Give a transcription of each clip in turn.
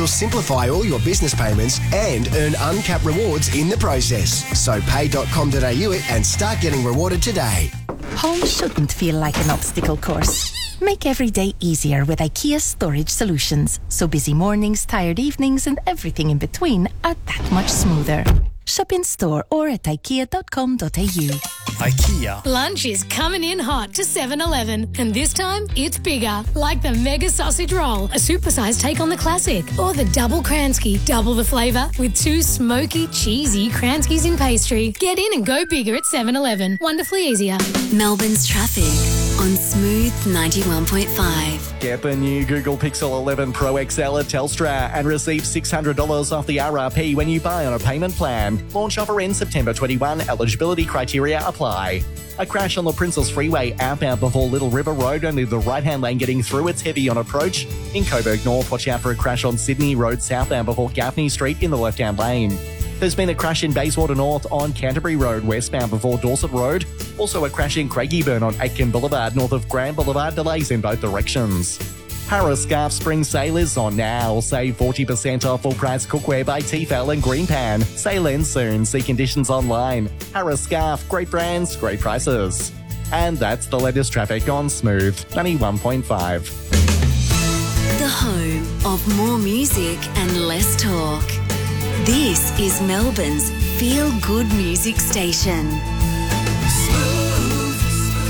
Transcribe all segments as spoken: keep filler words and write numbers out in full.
It'll simplify all your business payments and earn uncapped rewards in the process. So pay dot com dot a u it and start getting rewarded today. Home shouldn't feel like an obstacle course. Make every day easier with IKEA Storage Solutions. So busy mornings, tired evenings and everything in between are that much smoother. Shop in store or at ikea dot com dot a u. IKEA. Lunch is coming in hot to seven eleven, and this time it's bigger, like the Mega Sausage Roll, a supersized take on the classic, or the Double Kransky, double the flavour with two smoky, cheesy Kranskys in pastry. Get in and go bigger at seven eleven. Wonderfully easier. Melbourne's traffic on Smooth ninety-one point five. Get the new Google Pixel eleven Pro X L at Telstra and receive six hundred dollars off the R R P when you buy on a payment plan. Launch offer ends September twenty-first. Eligibility criteria apply. A crash on the Princes Freeway outbound before Little River Road, only the right-hand lane getting through. It's heavy on approach. In Coburg North, watch out for a crash on Sydney Road southbound before Gaffney Street in the left-hand lane. There's been a crash in Bayswater North on Canterbury Road westbound before Dorset Road. Also a crash in Craigieburn on Aitken Boulevard north of Grand Boulevard. Delays in both directions. Harris Scarf Spring Sale is on now. Save forty percent off full price cookware by Tefal and Greenpan. Sale ends soon. See conditions online. Harris Scarf, great brands, great prices. And that's the latest traffic on Smooth ninety-one point five. The home of more music and less talk. This is Melbourne's feel-good music station. Smooth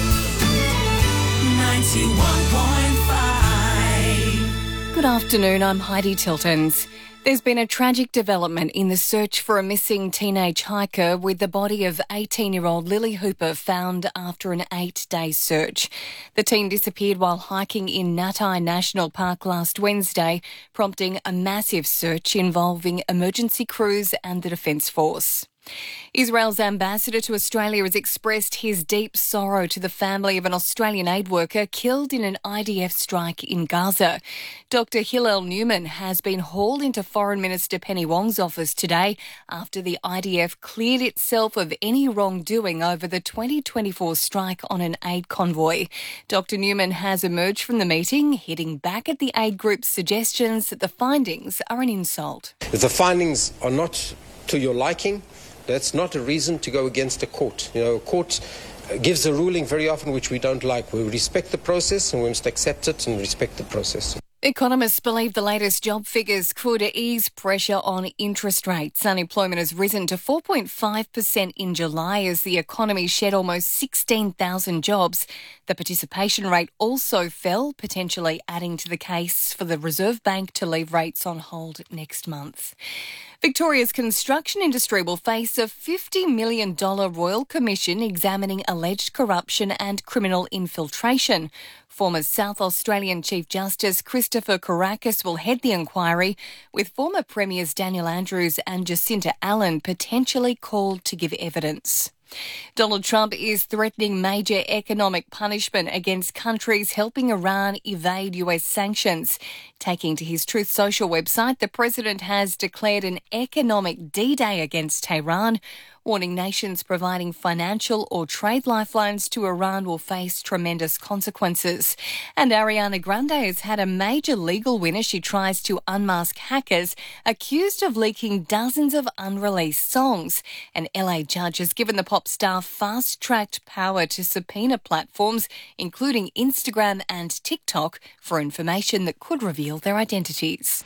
ninety-one point five. Good afternoon, I'm Heidi Tiltons. There's been a tragic development in the search for a missing teenage hiker, with the body of eighteen-year-old Lily Hooper found after an eight-day search. The teen disappeared while hiking in Natai National Park last Wednesday, prompting a massive search involving emergency crews and the Defence Force. Israel's ambassador to Australia has expressed his deep sorrow to the family of an Australian aid worker killed in an I D F strike in Gaza. Doctor Hillel Newman has been hauled into Foreign Minister Penny Wong's office today after the I D F cleared itself of any wrongdoing over the twenty twenty-four strike on an aid convoy. Doctor Newman has emerged from the meeting, hitting back at the aid group's suggestions that the findings are an insult. If the findings are not to your liking, that's not a reason to go against a court. You know, a court gives a ruling very often which we don't like. We respect the process and we must accept it and respect the process. Economists believe the latest job figures could ease pressure on interest rates. Unemployment has risen to four point five percent in July as the economy shed almost sixteen thousand jobs. The participation rate also fell, potentially adding to the case for the Reserve Bank to leave rates on hold next month. Victoria's construction industry will face a fifty million dollars Royal Commission examining alleged corruption and criminal infiltration. Former South Australian Chief Justice Christopher Kourakis will head the inquiry, with former Premiers Daniel Andrews and Jacinta Allen potentially called to give evidence. Donald Trump is threatening major economic punishment against countries helping Iran evade U S sanctions. Taking to his Truth Social website, the president has declared an economic D-Day against Tehran, warning nations providing financial or trade lifelines to Iran will face tremendous consequences. And Ariana Grande has had a major legal win as she tries to unmask hackers accused of leaking dozens of unreleased songs. An L A judge has given the pop star fast-tracked power to subpoena platforms, including Instagram and TikTok, for information that could reveal their identities.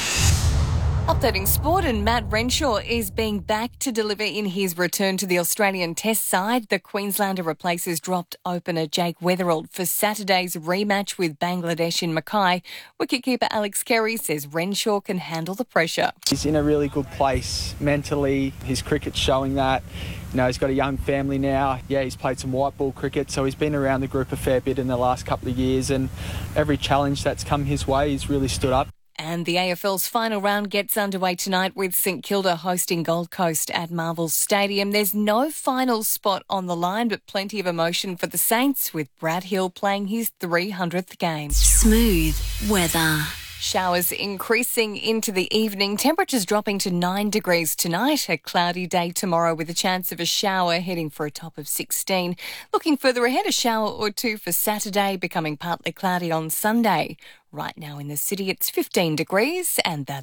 Updating sport, and Matt Renshaw is being back to deliver in his return to the Australian Test side. The Queenslander replaces dropped opener Jake Weatherald for Saturday's rematch with Bangladesh in Mackay. Wicketkeeper Alex Carey says Renshaw can handle the pressure. He's in a really good place mentally. His cricket's showing that. You know, he's got a young family now. Yeah, he's played some white ball cricket, so he's been around the group a fair bit in the last couple of years, and every challenge that's come his way, he's really stood up. And the A F L's final round gets underway tonight with St Kilda hosting Gold Coast at Marvel Stadium. There's no final spot on the line, but plenty of emotion for the Saints, with Brad Hill playing his three hundredth game. Smooth weather. Showers increasing into the evening. Temperatures dropping to nine degrees tonight. A cloudy day tomorrow with a chance of a shower, heading for a top of sixteen. Looking further ahead, a shower or two for Saturday, becoming partly cloudy on Sunday. Right now in the city, it's fifteen degrees, and that's